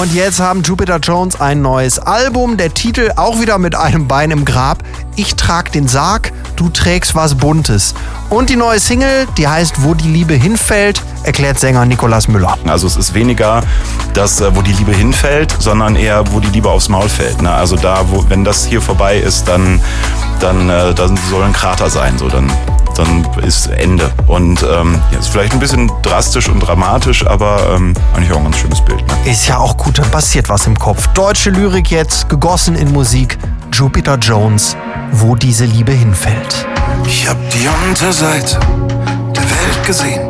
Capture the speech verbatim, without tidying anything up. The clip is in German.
Und jetzt haben Jupiter Jones ein neues Album. Der Titel auch wieder mit einem Bein im Grab. Ich trag den Sarg, du trägst was Buntes. Und die neue Single, die heißt Wo die Liebe hinfällt, erklärt Sänger Nikolaus Müller. Also es ist weniger das, wo die Liebe hinfällt, sondern eher, wo die Liebe aufs Maul fällt. Ne? Also da, wo, wenn das hier vorbei ist, dann, dann, äh, dann soll ein Krater sein. So, dann, dann ist Ende. Und ähm, ja, ist vielleicht ein bisschen drastisch und dramatisch, aber ähm, eigentlich auch ein ganz schönes Bild. Ne? Ist ja auch gut, dann passiert was im Kopf. Deutsche Lyrik jetzt, gegossen in Musik. Jupiter Jones, Wo diese Liebe hinfällt. Ich hab die Unterseite der Welt gesehen.